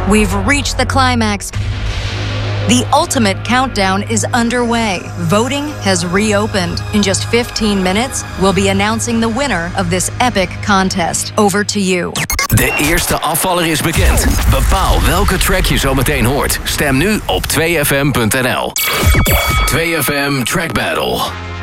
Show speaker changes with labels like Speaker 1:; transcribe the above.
Speaker 1: We've reached the climax. The ultimate countdown is underway. Voting has reopened. In just 15 minutes, we'll be announcing the winner of this epic contest. Over to you.
Speaker 2: De eerste afvaller is bekend. Bepaal welke track je zo meteen hoort. Stem nu op 2fm.nl. 2FM Track Battle.